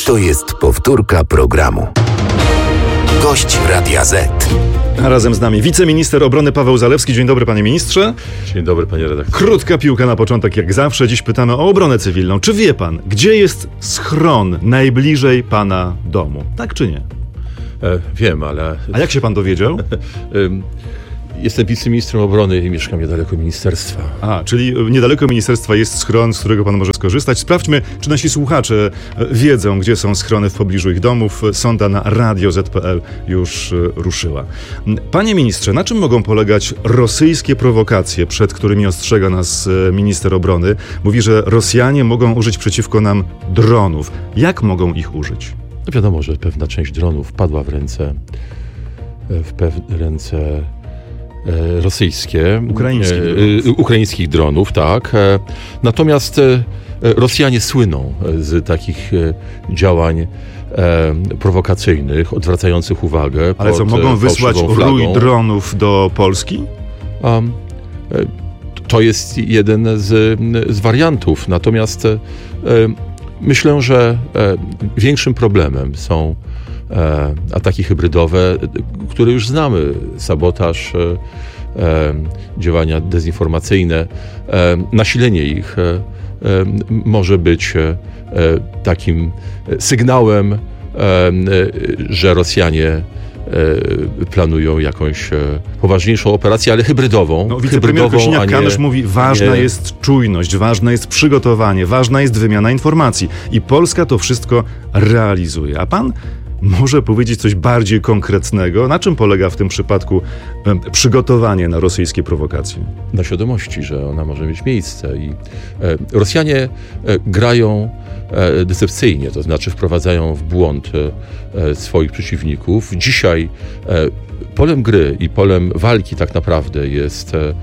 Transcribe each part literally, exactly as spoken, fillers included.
To jest powtórka programu. Gość Radia Z. A razem z nami wiceminister obrony Paweł Zalewski. Dzień dobry, panie ministrze. Dzień dobry, panie redaktorze. Krótka piłka na początek, jak zawsze. Dziś pytamy o obronę cywilną. Czy wie pan, gdzie jest schron najbliżej pana domu? Tak czy nie? E, wiem, ale... A jak się pan dowiedział? Jestem wiceministrem obrony i mieszkam niedaleko ministerstwa. A, czyli niedaleko ministerstwa jest schron, z którego pan może skorzystać. Sprawdźmy, czy nasi słuchacze wiedzą, gdzie są schrony w pobliżu ich domów. Sonda na radio zet kropka pe el już ruszyła. Panie ministrze, na czym mogą polegać rosyjskie prowokacje, przed którymi ostrzega nas minister obrony? Mówi, że Rosjanie mogą użyć przeciwko nam dronów. Jak mogą ich użyć? No wiadomo, że pewna część dronów padła w ręce w pewne ręce rosyjskie, ukraińskich, e, ukraińskich dronów, tak. E, natomiast e, Rosjanie słyną z takich e, działań e, prowokacyjnych, odwracających uwagę. Ale co, mogą wysłać rój dronów do Polski? Um, e, to jest jeden z, z wariantów. Natomiast e, myślę, że e, większym problemem są E, ataki hybrydowe, które już znamy, sabotaż, e, e, działania dezinformacyjne, e, nasilenie ich e, e, może być e, takim sygnałem, e, że Rosjanie e, planują jakąś e, poważniejszą operację, ale hybrydową. No, wicepremier Kosiniak-Kamysz mówi, ważna nie... jest czujność, ważne jest przygotowanie, ważna jest wymiana informacji i Polska to wszystko realizuje. A pan może powiedzieć coś bardziej konkretnego? Na czym polega w tym przypadku e, przygotowanie na rosyjskie prowokacje? Na świadomości, że ona może mieć miejsce. I e, Rosjanie e, grają e, decepcyjnie, to znaczy wprowadzają w błąd e, swoich przeciwników. Dzisiaj e, polem gry i polem walki tak naprawdę jest e,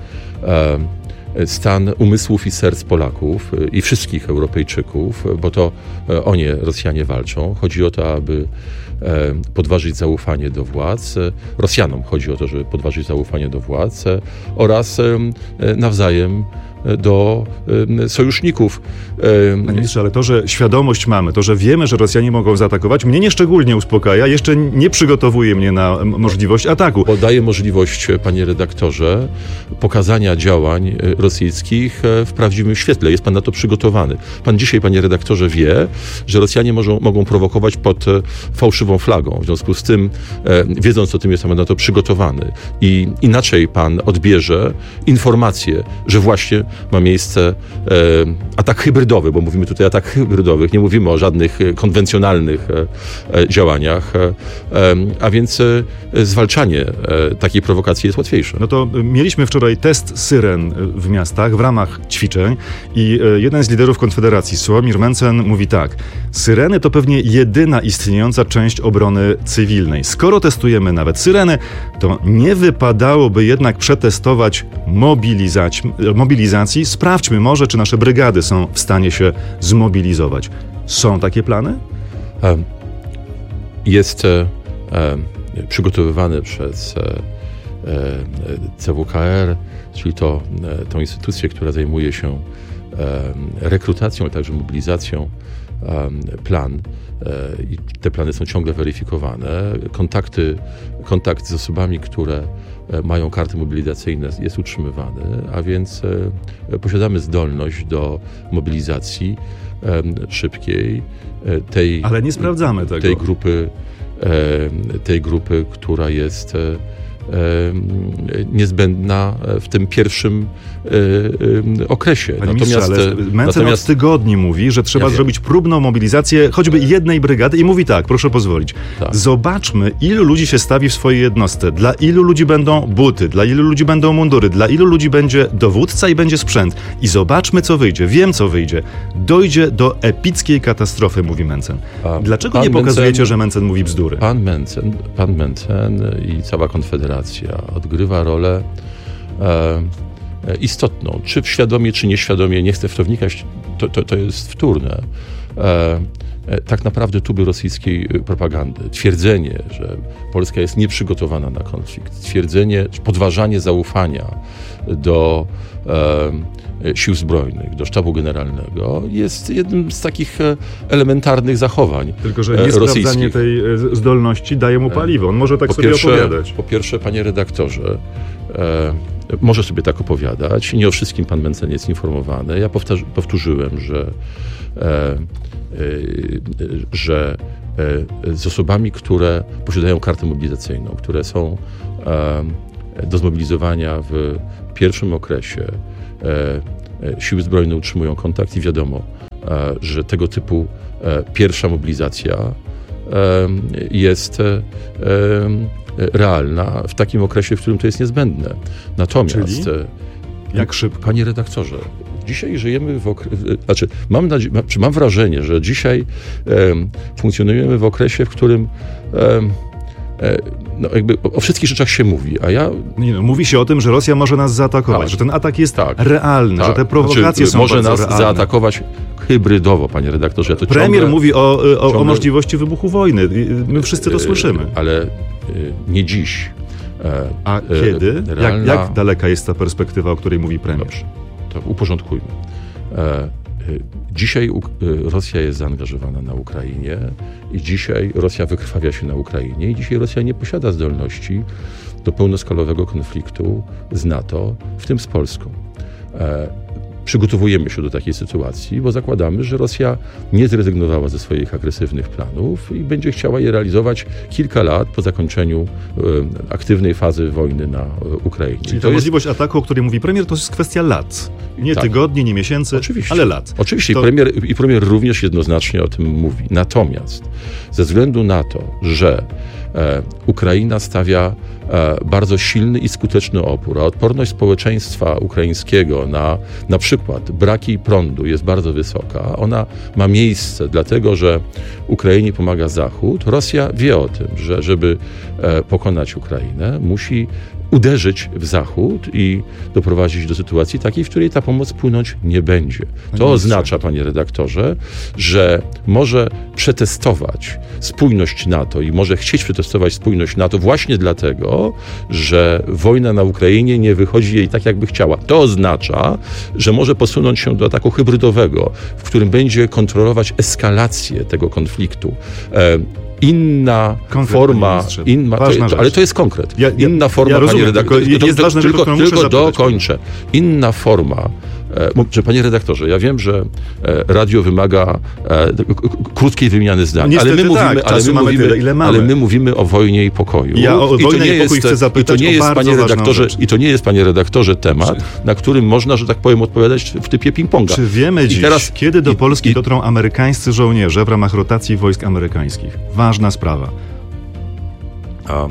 e, stan umysłów i serc Polaków i wszystkich Europejczyków, bo to o nie Rosjanie walczą. Chodzi o to, aby podważyć zaufanie do władz. Rosjanom chodzi o to, żeby podważyć zaufanie do władz oraz nawzajem do sojuszników. Panie ministrze, ale to, że świadomość mamy, to, że wiemy, że Rosjanie mogą zaatakować, mnie nieszczególnie uspokaja, jeszcze nie przygotowuje mnie na możliwość ataku. Bo daje możliwość, panie redaktorze, pokazania działań rosyjskich w prawdziwym świetle. Jest pan na to przygotowany. Pan dzisiaj, panie redaktorze, wie, że Rosjanie możą, mogą prowokować pod fałszywą flagą. W związku z tym, wiedząc o tym, jest pan na to przygotowany. I inaczej pan odbierze informację, że właśnie ma miejsce e, atak hybrydowy, bo mówimy tutaj o atakach hybrydowych, nie mówimy o żadnych konwencjonalnych e, e, działaniach, e, e, a więc e, zwalczanie e, takiej prowokacji jest łatwiejsze. No to mieliśmy wczoraj test syren w miastach w ramach ćwiczeń i e, jeden z liderów Konfederacji, Sławomir Mencen, mówi tak: syreny to pewnie jedyna istniejąca część obrony cywilnej. Skoro testujemy nawet syreny, to nie wypadałoby jednak przetestować mobilizacji, mobilizacji Sprawdźmy może, czy nasze brygady są w stanie się zmobilizować. Są takie plany? Jest e, e, przygotowywany przez e, C W K R, czyli to, e, tą instytucję, która zajmuje się e, rekrutacją, ale także mobilizacją, e, plan. E, I te plany są ciągle weryfikowane. Kontakty, kontakt z osobami, które mają karty mobilizacyjne, jest utrzymywany, a więc e, posiadamy zdolność do mobilizacji e, szybkiej tej, ale nie sprawdzamy tego. tej grupy, e, tej grupy, która jest e, niezbędna w tym pierwszym okresie. Panie natomiast ministrze, ale Mencen natomiast... od tygodni mówi, że trzeba ja zrobić próbną mobilizację choćby jednej brygady i mówi tak, proszę pozwolić, tak. Zobaczmy, ilu ludzi się stawi w swojej jednostce, dla ilu ludzi będą buty, dla ilu ludzi będą mundury, dla ilu ludzi będzie dowódca i będzie sprzęt i zobaczmy, co wyjdzie. Wiem, co wyjdzie. Dojdzie do epickiej katastrofy, mówi Mencen. A Dlaczego nie pokazujecie, Mencen, że Mencen mówi bzdury? Pan Mencen, pan Mencen i cała Konfederacja odgrywa rolę e, istotną. Czy świadomie, czy nieświadomie, nie chcę w to wnikać, to, to, to jest wtórne. E, tak naprawdę tuby rosyjskiej propagandy. Twierdzenie, że Polska jest nieprzygotowana na konflikt. Twierdzenie, podważanie zaufania do e, sił zbrojnych, do sztabu generalnego jest jednym z takich elementarnych zachowań Tylko, że rosyjskich. niesprawdzanie tej zdolności daje mu paliwo. On może tak po sobie pierwsze, opowiadać. Po pierwsze, panie redaktorze, e, może sobie tak opowiadać. Nie o wszystkim pan Mencen jest informowany. Ja powtarz, powtórzyłem, że e, e, że e, z osobami, które posiadają kartę mobilizacyjną, które są e, do zmobilizowania w pierwszym okresie, e, siły zbrojne utrzymują kontakt i wiadomo, e, że tego typu e, pierwsza mobilizacja e, jest e, realna w takim okresie, w którym to jest niezbędne. Natomiast, Czyli? Jak szybko? Panie redaktorze, dzisiaj żyjemy w okresie, znaczy mam, nadzie- mam wrażenie, że dzisiaj e, funkcjonujemy w okresie, w którym e, e, no jakby o, o wszystkich rzeczach się mówi, a ja... Nie no, mówi się o tym, że Rosja może nas zaatakować, Tak. że ten atak jest Tak. realny, Tak. że te prowokacje Znaczy, są może bardzo nas realne. zaatakować hybrydowo, panie redaktorze. Ja to Premier ciągle, mówi o, o, ciągle, o możliwości wybuchu wojny. My wszyscy to słyszymy. Ale nie dziś. A kiedy? Jak, jak daleka jest ta perspektywa, o której mówi premier? Dobrze, to uporządkujmy. Dzisiaj Rosja jest zaangażowana na Ukrainie i dzisiaj Rosja wykrwawia się na Ukrainie i dzisiaj Rosja nie posiada zdolności do pełnoskalowego konfliktu z NATO, w tym z Polską. Przygotowujemy się do takiej sytuacji, bo zakładamy, że Rosja nie zrezygnowała ze swoich agresywnych planów i będzie chciała je realizować kilka lat po zakończeniu e, aktywnej fazy wojny na e, Ukrainie. Czyli to ta jest... możliwość ataku, o której mówi premier, to jest kwestia lat. Nie Tak. tygodni, nie miesięcy, Oczywiście. ale lat. Oczywiście To... I, premier, i premier również jednoznacznie o tym mówi. Natomiast ze względu na to, że e, Ukraina stawia e, bardzo silny i skuteczny opór, a odporność społeczeństwa ukraińskiego na na przykład braki prądu jest bardzo wysoka, ona ma miejsce dlatego, że Ukrainie pomaga Zachód. Rosja wie o tym, że żeby e, pokonać Ukrainę, musi uderzyć w Zachód i doprowadzić do sytuacji takiej, w której ta pomoc płynąć nie będzie. To oznacza, panie redaktorze, że może przetestować spójność NATO i może chcieć przetestować spójność NATO właśnie dlatego, że wojna na Ukrainie nie wychodzi jej tak, jakby chciała. To oznacza, że może posunąć się do ataku hybrydowego, w którym będzie kontrolować eskalację tego konfliktu. E, Inna Konkret, forma, inna, to, to, ale to jest konkret. Ja, ja, inna forma, ja rozumiem, panie redaktorze, tylko jest to, ważne, tylko, tylko, tylko muszę dokończę. Inna forma, e, że panie redaktorze, ja wiem, że e, radio wymaga e, k- k- krótkiej wymiany zdań, Niestety ale my mówimy, tak, ale, my mamy mówimy tyle, ile mamy. ale my mówimy o wojnie i pokoju. Ja o I to wojnę nie i pokój jest, chcę zapytać i to nie o jest, bardzo panie ważną redaktorze, rzecz. I to nie jest, panie redaktorze, temat, na którym można, że tak powiem, odpowiadać w typie ping-ponga. Czy wiemy I dziś, teraz, kiedy do i, Polski i, dotrą amerykańscy żołnierze w ramach rotacji wojsk amerykańskich? Ważna sprawa. A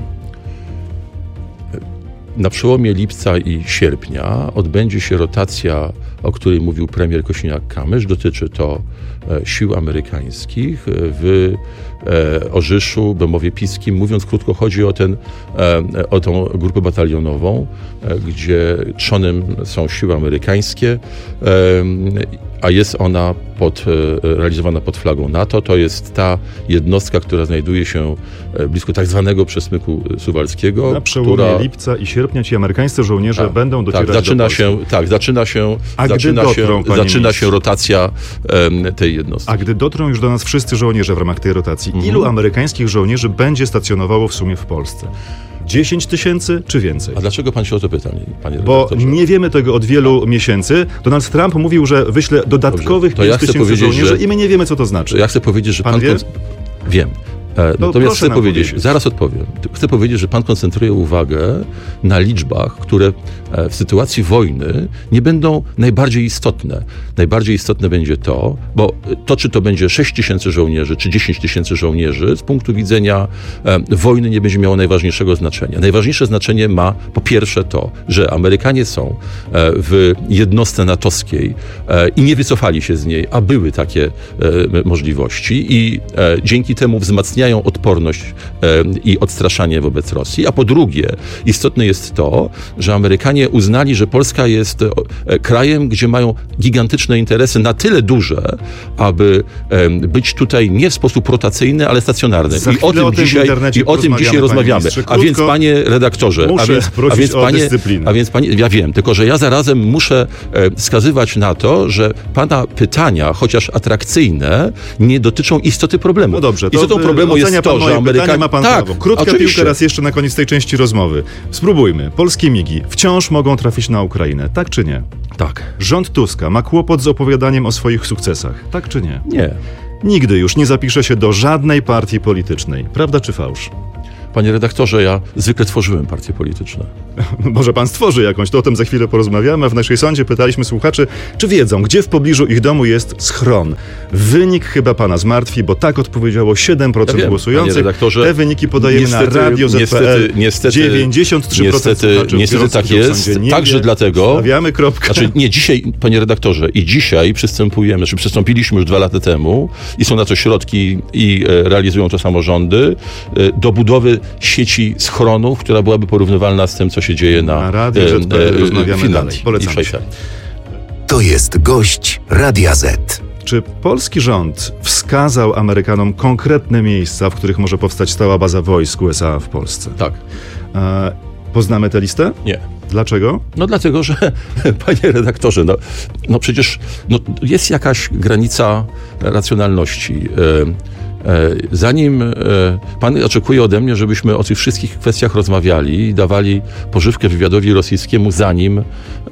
na przełomie lipca i sierpnia odbędzie się rotacja, o której mówił premier Kosiniak-Kamysz. Dotyczy to e, sił amerykańskich w e, Orzyszu, Bemowie Piskim. Mówiąc krótko, chodzi o, ten, e, o tą grupę batalionową, e, gdzie trzonem są siły amerykańskie, e, a jest ona pod, realizowana pod flagą NATO. To jest ta jednostka, która znajduje się blisko tak zwanego przesmyku suwalskiego. Na przełomie która, lipca i sierpnia ci amerykańscy żołnierze tak, będą docierać tak, zaczyna do Polski. się, Tak, zaczyna się, A zaczyna gdy się, dotrą, panie zaczyna ministrze? się rotacja um, tej jednostki. A gdy dotrą już do nas wszyscy żołnierze w ramach tej rotacji, Mhm. ilu amerykańskich żołnierzy będzie stacjonowało w sumie w Polsce? dziesięć tysięcy czy więcej? A dlaczego pan się o to pyta, panie Bo redaktorze? nie wiemy tego od wielu miesięcy. Donald Trump mówił, że wyśle dodatkowych Dobrze, to ja pięć chcę tysięcy powiedzieć, żołnierzy że- i my nie wiemy, co to znaczy. Ja chcę powiedzieć, że Pan pan... wie? kon- Wiem. E, Natomiast proszę chcę nam powiedzieć, powiedzieć. zaraz odpowiem. Chcę powiedzieć, że pan koncentruje uwagę na liczbach, które e, w sytuacji wojny nie będą najbardziej istotne. Najbardziej istotne będzie to, bo to, czy to będzie sześć tysięcy żołnierzy, czy dziesięć tysięcy żołnierzy, z punktu widzenia e, wojny nie będzie miało najważniejszego znaczenia. Najważniejsze znaczenie ma po pierwsze to, że Amerykanie są e, w jednostce natowskiej e, i nie wycofali się z niej, a były takie e, możliwości i e, dzięki temu wzmacnianiu wzmacniają odporność e, i odstraszanie wobec Rosji, a po drugie istotne jest to, że Amerykanie uznali, że Polska jest e, krajem, gdzie mają gigantyczne interesy, na tyle duże, aby e, być tutaj nie w sposób rotacyjny, ale stacjonarny. Za I o tym, o tym dzisiaj, i o tym dzisiaj rozmawiamy. A więc, panie redaktorze, a więc, a więc, panie, a więc panie, ja wiem, tylko że ja zarazem muszę e, wskazywać na to, że pana pytania, chociaż atrakcyjne, nie dotyczą istoty problemu. No dobrze, to istotą problemu jest to, że Amerykanie... ma pan tak, prawo. Krótka oczywiście. piłka raz jeszcze na koniec tej części rozmowy. Spróbujmy. Polskie migi wciąż mogą trafić na Ukrainę, tak czy nie? Tak. Rząd Tuska ma kłopot z opowiadaniem o swoich sukcesach, tak czy nie? Nie. Nigdy już nie zapisze się do żadnej partii politycznej. Prawda czy fałsz? Panie redaktorze, ja zwykle tworzyłem partie polityczne. Może pan stworzy jakąś, to o tym za chwilę porozmawiamy. W naszej sądzie pytaliśmy słuchaczy, czy wiedzą, gdzie w pobliżu ich domu jest schron. Wynik chyba pana zmartwi, bo tak odpowiedziało siedem procent ja wiem, głosujących. Panie redaktorze, te wyniki podajemy niestety, na radio Z P L. Niestety, dziewięćdziesiąt trzy procent niestety, niestety tak jest. Także dlatego... Stawiamy kropkę. Znaczy, nie, dzisiaj, panie redaktorze, i dzisiaj przystępujemy, czy przystąpiliśmy już dwa lata temu i są na to środki i e, realizują to samorządy, e, do budowy sieci schronów, która byłaby porównywalna z tym, co się dzieje na, na radio, e, e, Finlandii i w Szwajcarii. To jest gość Radia Z. Czy polski rząd wskazał Amerykanom konkretne miejsca, w których może powstać stała baza wojsk U S A w Polsce? Tak. E, poznamy tę listę? Nie. Dlaczego? No dlatego, że panie redaktorze, no, no przecież no, jest jakaś granica racjonalności. E, Zanim pan oczekuje ode mnie, żebyśmy o tych wszystkich kwestiach rozmawiali i dawali pożywkę wywiadowi rosyjskiemu, zanim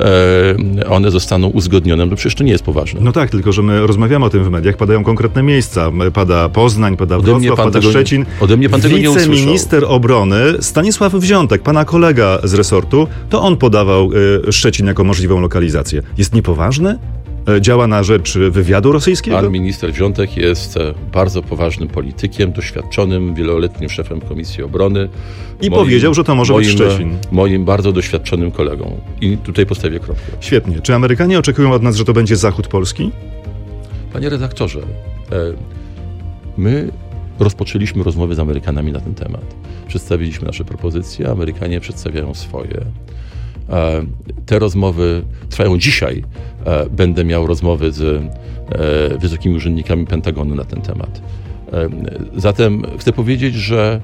one zostaną uzgodnione, no przecież to nie jest poważne. No tak, tylko że my rozmawiamy o tym w mediach, padają konkretne miejsca. Pada Poznań, pada Wrocław, pada tego, Szczecin. Ode mnie pan tego nie usłyszał. Wiceminister obrony Stanisław Wziątek, pana kolega z resortu, to on podawał Szczecin jako możliwą lokalizację. Jest niepoważny? Działa na rzecz wywiadu rosyjskiego? Pan minister Wziątek jest bardzo poważnym politykiem, doświadczonym, wieloletnim szefem Komisji Obrony. I moim, powiedział, że to może moim, być Szczecin. Moim bardzo doświadczonym kolegą. I tutaj postawię kropkę. Świetnie. Czy Amerykanie oczekują od nas, że to będzie zachód Polski? Panie redaktorze, my rozpoczęliśmy rozmowy z Amerykanami na ten temat. Przedstawiliśmy nasze propozycje, Amerykanie przedstawiają swoje. Te rozmowy trwają dzisiaj. Będę miał rozmowy z wysokimi urzędnikami Pentagonu na ten temat. Zatem chcę powiedzieć, że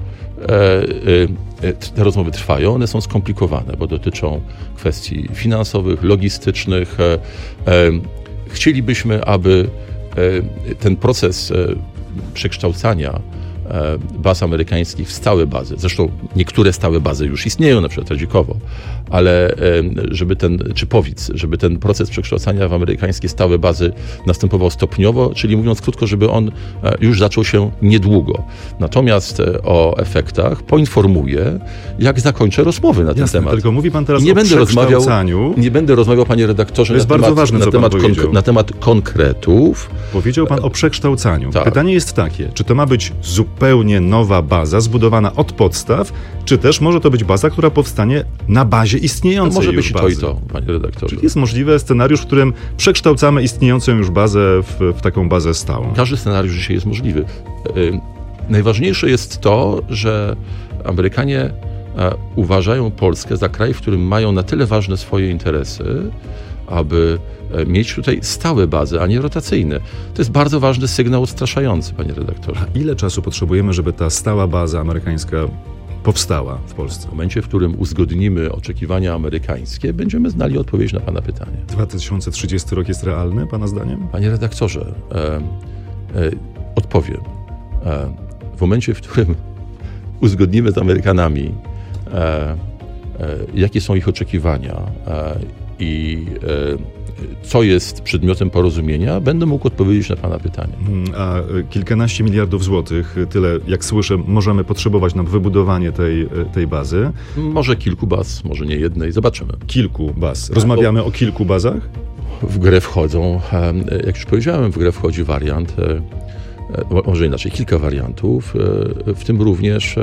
te rozmowy trwają, one są skomplikowane, bo dotyczą kwestii finansowych, logistycznych. Chcielibyśmy, aby ten proces przekształcania baz amerykańskich w stałe bazy. Zresztą niektóre stałe bazy już istnieją, na przykład Radzikowo, ale żeby ten, czy Powic, żeby ten proces przekształcania w amerykańskie stałe bazy następował stopniowo, czyli mówiąc krótko, żeby on już zaczął się niedługo. Natomiast o efektach poinformuję, jak zakończę rozmowy na ten Jasne, temat. Tylko mówi pan teraz nie o będę przekształcaniu. Rozmawiał, nie będę rozmawiał, panie redaktorze, to jest na, bardzo temat, ważne, na, co temat pan konk- na temat konkretów. Powiedział pan o przekształcaniu. Tak. Pytanie jest takie, czy to ma być zupełnie nowa baza, zbudowana od podstaw, czy też może to być baza, która powstanie na bazie istniejącej to może już być bazy? to i to, panie redaktorze. Czyli jest możliwy scenariusz, w którym przekształcamy istniejącą już bazę w, w taką bazę stałą? Każdy scenariusz dzisiaj jest możliwy. Yy, najważniejsze jest to, że Amerykanie e, uważają Polskę za kraj, w którym mają na tyle ważne swoje interesy, aby mieć tutaj stałe bazy, a nie rotacyjne. To jest bardzo ważny sygnał odstraszający, panie redaktorze. A ile czasu potrzebujemy, żeby ta stała baza amerykańska powstała w Polsce? W momencie, w którym uzgodnimy oczekiwania amerykańskie, będziemy znali odpowiedź na pana pytanie. dwa tysiące trzydziesty rok jest realny, pana zdaniem? Panie redaktorze, e, e, odpowiem. E, w momencie, w którym uzgodnimy z Amerykanami, e, e, jakie są ich oczekiwania e, i e, co jest przedmiotem porozumienia, będę mógł odpowiedzieć na pana pytanie. A kilkanaście miliardów złotych, tyle jak słyszę, możemy potrzebować na wybudowanie tej, tej bazy. Może kilku baz, może nie jednej, zobaczymy. Kilku baz. Rozmawiamy o kilku bazach? W grę wchodzą, jak już powiedziałem, w grę wchodzi wariant, może inaczej, kilka wariantów, w tym również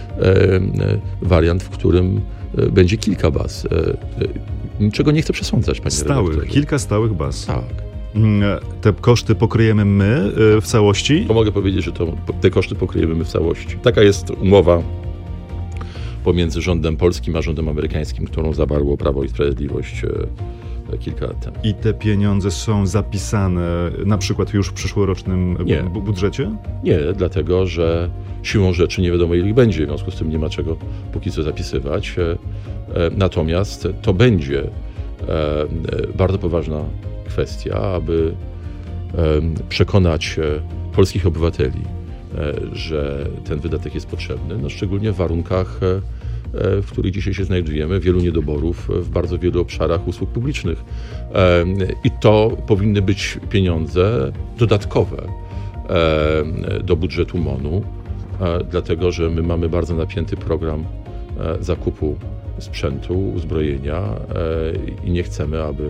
wariant, w którym będzie kilka baz. Niczego nie chcę przesądzać, panie Stałych, redaktorze. kilka stałych baz. Tak. te koszty pokryjemy my w całości? To mogę powiedzieć, że to, te koszty pokryjemy my w całości. Taka jest umowa pomiędzy rządem polskim a rządem amerykańskim, którą zawarło Prawo i Sprawiedliwość kilka lat temu. I te pieniądze są zapisane na przykład już w przyszłorocznym Nie. bu- budżecie? Nie, dlatego że siłą rzeczy nie wiadomo, ile ich będzie, w związku z tym nie ma czego póki co zapisywać. Natomiast to będzie bardzo poważna kwestia, aby przekonać polskich obywateli, że ten wydatek jest potrzebny, no szczególnie w warunkach, w których dzisiaj się znajdujemy, wielu niedoborów w bardzo wielu obszarach usług publicznych. I to powinny być pieniądze dodatkowe do budżetu MON-u, dlatego że my mamy bardzo napięty program zakupu sprzętu, uzbrojenia i nie chcemy, aby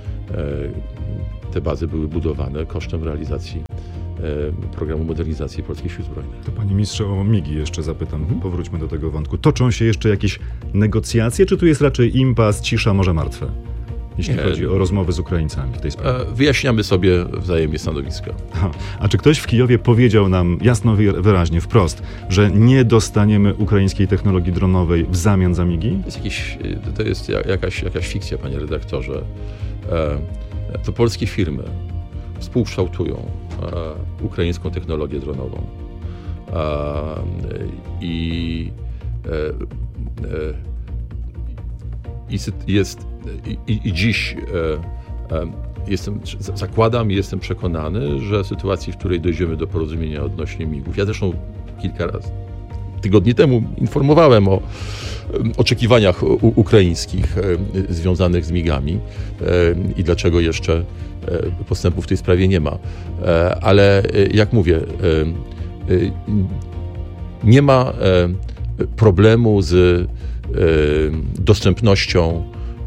te bazy były budowane kosztem realizacji programu modernizacji polskich sił zbrojnych. To panie ministrze o migi jeszcze zapytam. Mhm. Powróćmy do tego wątku. Toczą się jeszcze jakieś negocjacje, czy tu jest raczej impas, cisza, może martwe? Jeśli Nie. chodzi o rozmowy z Ukraińcami w tej sprawie. Wyjaśniamy sobie wzajemnie stanowiska. A, a czy ktoś w Kijowie powiedział nam jasno, wyraźnie, wprost, że nie dostaniemy ukraińskiej technologii dronowej w zamian za migi? To jest, jakiś, to jest jakaś, jakaś fikcja, panie redaktorze. To polskie firmy współkształtują ukraińską technologię dronową. I, i, jest, i, i dziś jestem, zakładam i jestem przekonany, że w sytuacji, w której dojdziemy do porozumienia odnośnie migów, ja zresztą kilka razy tygodni temu informowałem o oczekiwaniach u- ukraińskich związanych z migami i dlaczego jeszcze postępów w tej sprawie nie ma. Ale jak mówię, nie ma problemu z dostępnością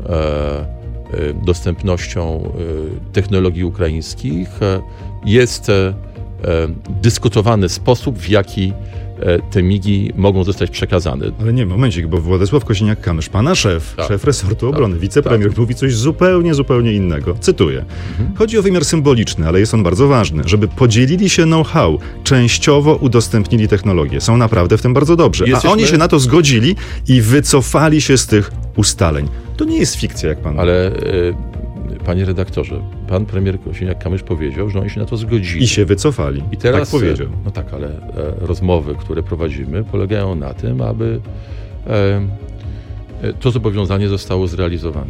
dostępnością technologii ukraińskich. Jest dyskutowany sposób, w jaki te migi mogą zostać przekazane. Ale nie, momencik, bo Władysław Kosiniak-Kamysz, pana szef, Tak. szef resortu obrony, Tak. wicepremier, Tak. mówi coś zupełnie, zupełnie innego. Cytuję. Mhm. Chodzi o wymiar symboliczny, ale jest on bardzo ważny, żeby podzielili się know-how, częściowo udostępnili technologię. Są naprawdę w tym bardzo dobrzy. Jesteśmy... A oni się na to zgodzili i wycofali się z tych ustaleń. To nie jest fikcja, jak pan Ale y, panie redaktorze, pan premier Kosiniak-Kamysz powiedział, że oni się na to zgodzili. I się wycofali. I teraz, tak powiedział. No tak, ale e, rozmowy, które prowadzimy, polegają na tym, aby e, e, to zobowiązanie zostało zrealizowane.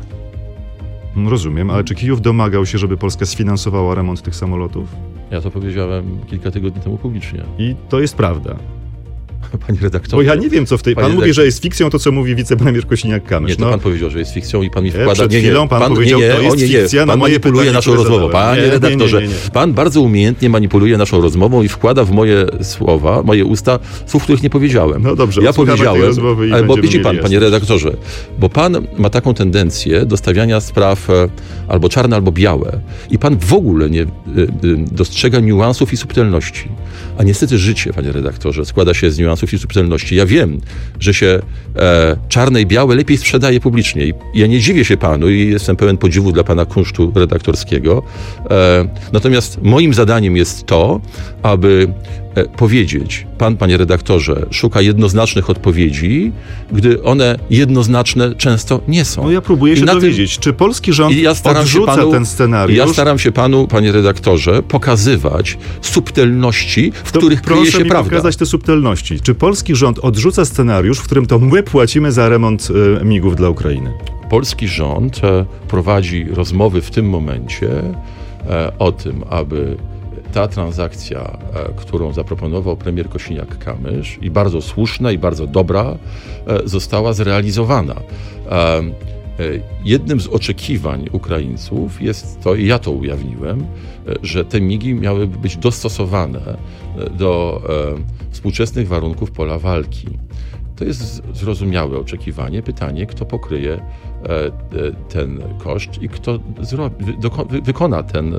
Rozumiem, ale czy Kijów domagał się, żeby Polska sfinansowała remont tych samolotów? Ja to powiedziałem kilka tygodni temu publicznie. I to jest prawda. Panie redaktorze. Bo ja nie wiem, co w tej... Panie Pan mówi, redaktor- że jest fikcją to, co mówi wicepremier Kosiniak-Kamysz. Nie, to No, pan powiedział, że jest fikcją i pan mi Nie, wkłada... przed chwilą pan powiedział, nie, nie, to jest o, nie, nie. fikcja na Pan moje manipuluje pytanie, naszą które rozmową. zadałem. Panie Nie, nie, redaktorze, nie, nie, nie. pan bardzo umiejętnie manipuluje naszą rozmową i wkłada w moje słowa, moje usta, słów, których nie powiedziałem. No dobrze, ja odsłuchamy tej powiedziałem, rozmowy i ale bo będziemy widzi pan, mieli panie jasność. redaktorze, bo pan ma taką tendencję do stawiania spraw e, albo czarne, albo białe i pan w ogóle nie e, e, dostrzega niuansów i subtelności. A niestety życie, panie redaktorze, składa się z niuansów i subtelności. Ja wiem, że się e, czarne i białe lepiej sprzedaje publicznie. I ja nie dziwię się panu i jestem pełen podziwu dla pana kunsztu redaktorskiego. E, natomiast moim zadaniem jest to, aby e, powiedzieć, pan, panie redaktorze, szuka jednoznacznych odpowiedzi, gdy one jednoznaczne często nie są. No ja próbuję I się na tym- dowiedzieć, czy polski rząd I ja staram się odrzuca panu, ten scenariusz? Ja staram się panu, panie redaktorze, pokazywać subtelności, w To których kryje proszę się mi prawda. pokazać te subtelności. Czy polski rząd odrzuca scenariusz, w którym to my płacimy za remont e, migów dla Ukrainy? Polski rząd e, prowadzi rozmowy w tym momencie e, o tym, aby ta transakcja, e, którą zaproponował premier Kosiniak-Kamysz i bardzo słuszna i bardzo dobra, e, została zrealizowana. E, e, Jednym z oczekiwań Ukraińców jest to, i ja to ujawniłem, e, że te migi miały być dostosowane e, do e, współczesnych warunków pola walki. To jest z- zrozumiałe oczekiwanie. Pytanie, kto pokryje e, e, ten koszt i kto zrobi, wy, doko, wy, wykona ten, e,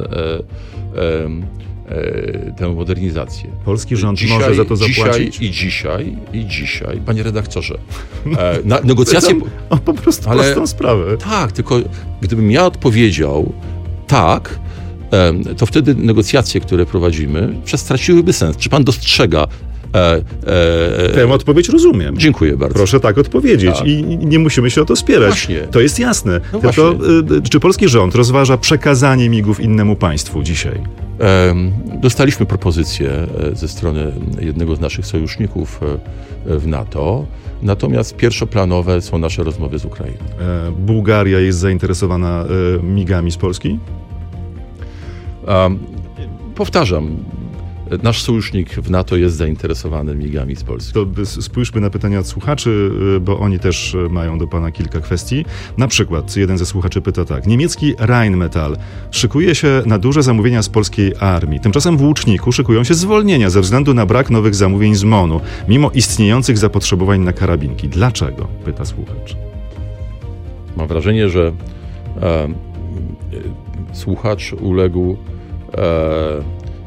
e, e, tę modernizację. Polski rząd Dzisiaj- może za to dzisiaj, zapłacić? I dzisiaj, i dzisiaj, panie redaktorze, e, na, negocjacje... Pytam o po prostu Ale- prostą sprawę. Tak, tylko gdybym ja odpowiedział tak, to wtedy negocjacje, które prowadzimy, straciłyby sens. Czy pan dostrzega E, e, Tę odpowiedź rozumiem. Dziękuję bardzo. Proszę tak odpowiedzieć tak. I nie musimy się o to spierać. Właśnie. To jest jasne. No Tylko y, czy polski rząd rozważa przekazanie migów innemu państwu dzisiaj? E, dostaliśmy propozycję ze strony jednego z naszych sojuszników w NATO, natomiast pierwszoplanowe są nasze rozmowy z Ukrainą. E, Bułgaria jest zainteresowana e, migami z Polski? E, powtarzam, nasz sojusznik w NATO jest zainteresowany migami z Polski. To spójrzmy na pytania od słuchaczy, bo oni też mają do pana kilka kwestii. Na przykład jeden ze słuchaczy pyta tak. Niemiecki Rheinmetall szykuje się na duże zamówienia z polskiej armii. Tymczasem w Łuczniku szykują się zwolnienia ze względu na brak nowych zamówień z MON-u, mimo istniejących zapotrzebowań na karabinki. Dlaczego? Pyta słuchacz. Mam wrażenie, że e, słuchacz uległ e,